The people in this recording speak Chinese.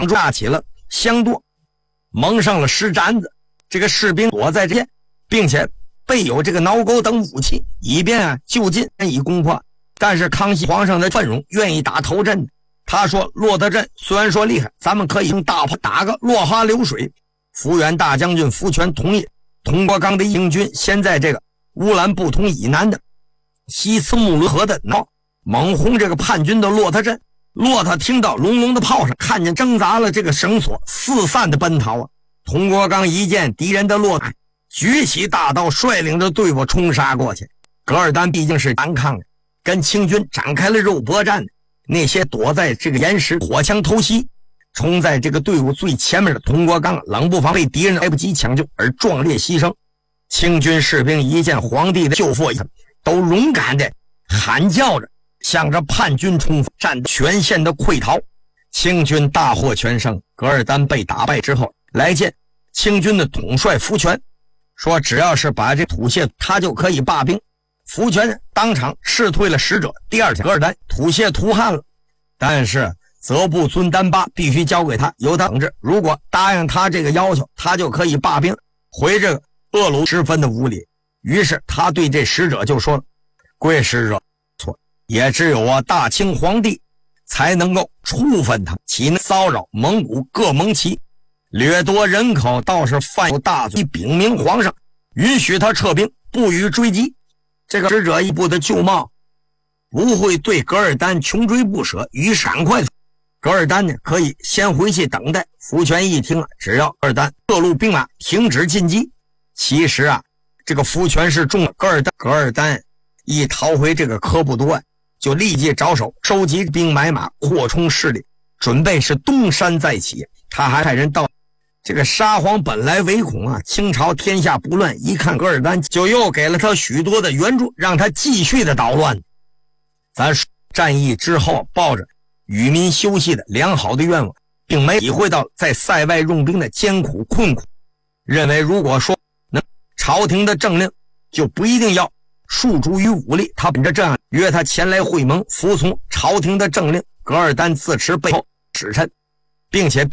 场中架起了香垛，蒙上了石毡子，这个士兵躲在这边，并且备有这个挠钩等武器，以便就近以攻破。但是康熙皇上的愤容愿意打头阵，他说骆德镇虽然说厉害，咱们可以用大炮打个落花流水。福原大将军福全同意，佟国刚的英军先在这个乌兰布统以南的西次木伦河的猛轰这个叛军的骆特镇。骆特听到隆隆的炮声，看见挣扎了这个绳索，四散的奔逃。佟国刚一见敌人的骆特，举起大刀率领着队伍冲杀过去。噶尔丹毕竟是顽抗的，跟清军展开了肉搏战。那些躲在这个岩石火枪偷袭，冲在这个队伍最前面的佟国刚冷不防被敌人来不及抢救而壮烈牺牲。清军士兵一见皇帝的救父，都勇敢的喊叫着向着叛军冲战，全线的溃逃。清军大获全胜。噶尔丹被打败之后，来见清军的统帅福全，说只要是把这土谢他就可以罢兵。福全当场斥退了使者。第二天，噶尔丹吐谢图汉了，但是责部尊丹巴必须交给他，由他统治。如果答应他这个要求，他就可以罢兵，回这个厄鲁十分的无礼。于是他对这使者就说了：贵使者错，也只有我大清皇帝才能够处分他，岂能骚扰蒙古各盟旗，掠夺人口，倒是犯有大罪，禀明皇上，允许他撤兵，不予追击。这个使者一部的旧帽不会对噶尔丹穷追不舍，于是赶快。噶尔丹呢可以先回去等待。福全一听只要噶尔丹各路兵马停止进击。其实这个福全是中了噶尔丹一逃回这个科布多，就立即着手收集兵买马，扩充势力，准备是东山再起。他还派人到这个沙皇本来唯恐清朝天下不乱，一看噶尔丹，就又给了他许多的援助，让他继续的捣乱。咱战役之后抱着与民休息的良好的愿望，并没体会到在塞外用兵的艰苦困苦，认为如果说朝廷的政令就不一定要诉诸于武力。他本着这样约他前来会盟，服从朝廷的政令。噶尔丹自持背后使臣，并且